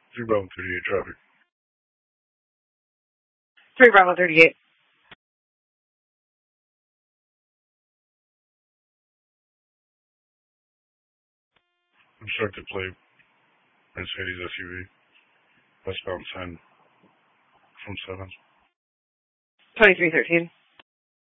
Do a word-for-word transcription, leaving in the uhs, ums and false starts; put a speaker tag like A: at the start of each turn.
A: three Bravo thirty-eight traffic.
B: three Bravo thirty-eight.
A: Obstructed plate. Mercedes S U V. Westbound ten from seven.
B: twenty-three thirteen.